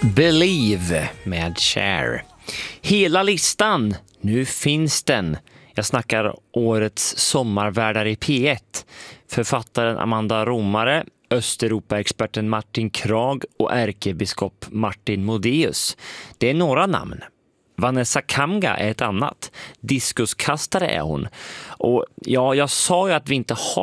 Believe med Cher. Hela listan, nu finns den. Jag snackar årets sommarvärdar i P1. Författaren Amanda Romare, Östeuropa-experten Martin Krag och ärkebiskop Martin Modéus. Det är några namn. Vanessa Kamga är ett annat. Diskuskastare är hon. Och ja, jag sa ju att vi inte har